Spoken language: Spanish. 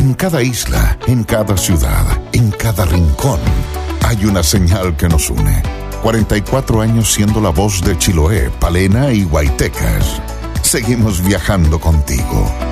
En cada isla, en cada ciudad, en cada rincón, hay una señal que nos une. 44 años siendo la voz de Chiloé, Palena y Huaytecas. Seguimos viajando contigo.